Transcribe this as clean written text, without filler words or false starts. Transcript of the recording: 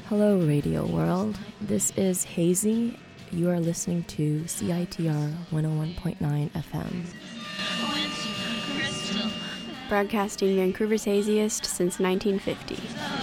Hello, Radio World. This is Hazy. You are listening to CITR 101.9 FM. Broadcasting Vancouver's haziest since 1950.